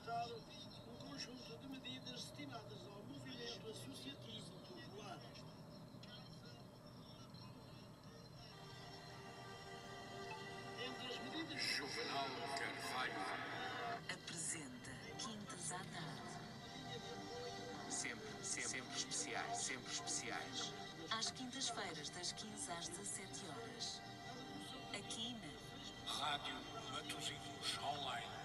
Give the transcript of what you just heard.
apresentar um conjunto de medidas destinadas ao movimento associativo popular. Entre as medidas... Juvenal Carvalho apresenta Quintas à Tarde. sempre especiais, sempre especiais. Às quintas-feiras, das 15 às 17 horas. Aqui na Rádio Matosinhos Online.